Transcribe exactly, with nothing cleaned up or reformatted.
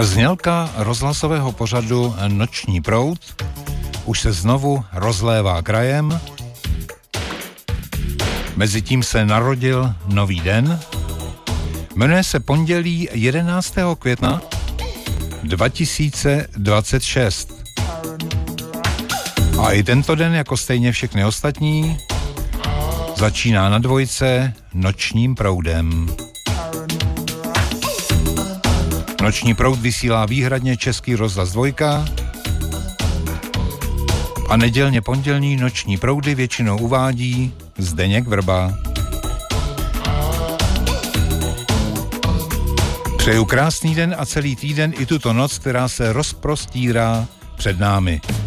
Znělka rozhlasového pořadu Noční proud už se znovu rozlévá krajem. Mezitím se narodil nový den. Jmenuje se pondělí jedenáctého května dva tisíce dvacet šest. A i tento den, jako stejně všechny ostatní, začíná na dvojce Nočním proudem. Noční proud vysílá výhradně Český rozhlas dvojka a nedělně pondělní noční proudy většinou uvádí Zdeněk Vrba. Přeju krásný den a celý týden i tuto noc, která se rozprostírá před námi.